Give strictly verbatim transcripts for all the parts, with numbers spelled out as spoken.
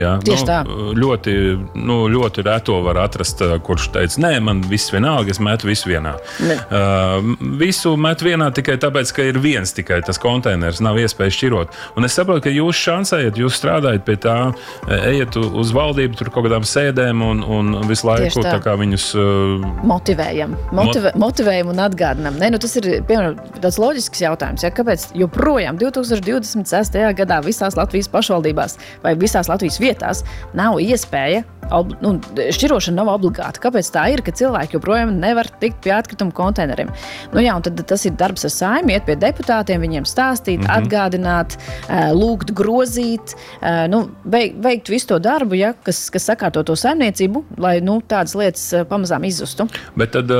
Jā, Tieši tā. Nu, ļoti, nu, ļoti reto var atrast, kurš teica, nē, man viss vienalga, es metu visu vienā. Uh, visu metu vienā tikai tāpēc, ka ir viens tikai tas konteiners, nav iespēja šķirot. Un es saprotu, ka jūs šansējat, jūs strādājat pie tā, ejat uz valdību tur kaut kādām sēdēm un, un visu laiku tā. Tā kā viņus... Uh, motivējam. Motive, mot... Motivējam un atgādinam. Nē, nu tas ir, piemēram, tāds loģisks jautājums, ja, kāpēc joprojām divtūkstoš divdesmit sestajā gadā visās Latvijas pašvaldībās vai visās Latvijas vietās nav iespēja, nu, šķirošana nav obligāta. Kāpēc tā ir, ka cilvēki joprojām nevar tikt pie atkrituma konteineriem? Nu jā, un tad tas ir darbs ar saimi, iet pie deputātiem, viņiem stāstīt, mm-hmm. atgādināt, lūgt grozīt, nu, veikt visu to darbu, ja, kas, kas sakārto to saimniecību, lai nu, tādas lietas pamazām izzustu. Bet tad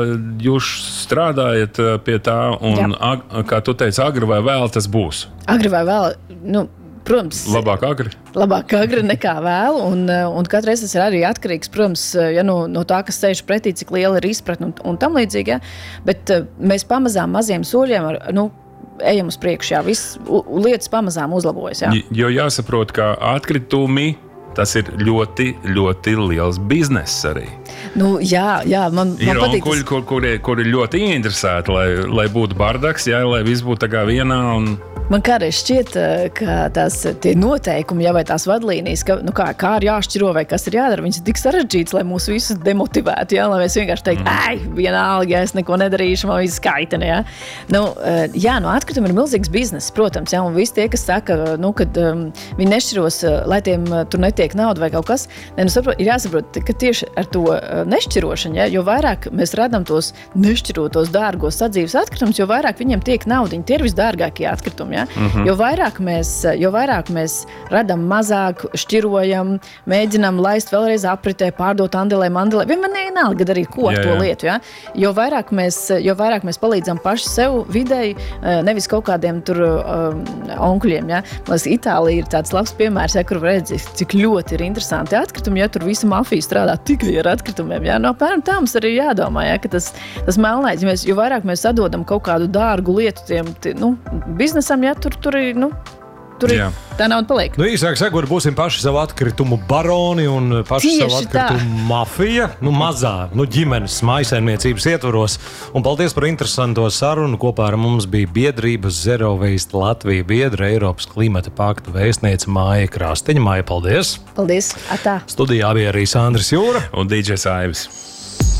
jūs strādājat pie tā, un, ag, kā tu teici, agri vai vēl tas būs? Agri vai vēl, nu, protams, labāk agri? Labāk agri nekā vēl, un, un katreiz tas ir arī atkarīgs, protams, ja no, no tā, kas sēž pretī, cik liela ir izpratne un, un tam līdzīgi, ja? Bet mēs pamazām maziem soļiem, ar, nu, ejam uz priekšu, jā, viss lietas pamazām uzlabojas, jā. Jo jāsaprot, ka atkritumi, tas ir ļoti, ļoti liels bizness arī. Nu, jā, jā, man, man ir patīk. Ir onkuļi, kur, kur, kur ir ļoti ieinteresēti, lai, lai būtu bardaks, jā, lai viss būtu tā kā vienā un... Man kādreiz šķiet, ka tās tie noteikumi, jā, vai tās vadlīnijas, ka, nu kā, kā ir jāšķiro vai kas ir jādara, viņas ir tik sarežģītas, lai mūs visus demotivētu, jā, lai mēs vienkārši teikt, mm. ai, vienalga, ja es neko nedarīšu, man viss kaitini, jā. Nu, jā, no atkrituma ir milzīgs bizness, protams, jā, un visi tie, kas saka, nu, kad um, viņi nešķiros, lai tiem tur netiek nauda vai kaut kas, ne, nu, saprot, ir jāsaprot, ka tieši ar to nešķirošanu, jā, jo vairāk mēs radam tos nešķirotos dārgos sadzīves atkritumus, jo vairāk viņiem tiek naudiņi, tie ir visdārgākie atkritumi. Ja? Mm-hmm. Jo vairāk mēs, jo vairāk mēs radam mazāk, šķirojam, mēģinam laist vēlreiz apritē, pārdot andelē, mandelē, vienmēr vienalga darīt ko ar jā, to jā. Lietu. Ja? Jo, vairāk mēs, jo vairāk mēs palīdzam paši sev videi, nevis kaut kādiem tur um, onkuļiem. Ja? Liekas, Itālija ir tāds labs piemērs, ja, kur redzēt, cik ļoti ir interesanti atkritumi, ja tur visa mafija strādā tikai ar atkritumiem. Ja? No, apmēram tā mums arī jādomā, ja? Ka tas, tas melnais, mēs, jo vairāk mēs sadodam kaut kādu dārgu lietu tiem, tie, nu, biznesam, ja, tur, tur ir, nu, tur ir, tā nauda paliek. Nu, īsāk sakot, būsim paši savu atkritumu baroni un paši Tieši savu atkritumu tā. Mafija, nu, mazā, nu, ģimenes mājsaimniecības ietvaros. Un paldies par interesanto sarunu. Kopā ar mums bija biedrības Zero Waste Latvija biedra, Eiropas klimata pakta vēstniece Māja Krāsteņa. Māja, paldies! Paldies! Atā! Studijā bija arī Sandris Jūra un dīdžejs Aivis.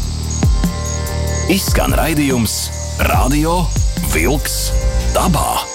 Izskan raidījums Radio Vilks dabā.